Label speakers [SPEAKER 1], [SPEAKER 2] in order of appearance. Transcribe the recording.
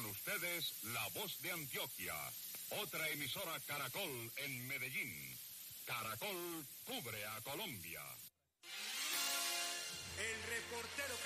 [SPEAKER 1] Con ustedes, La Voz de Antioquia, otra emisora Caracol en Medellín. Caracol cubre a Colombia.
[SPEAKER 2] El reportero